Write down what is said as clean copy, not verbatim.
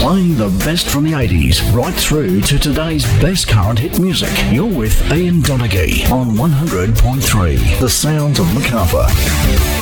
Playing the best from the 80s right through to today's best current hit music. You're with Ian Donaghy on 100.3, The Sounds of Macarthur.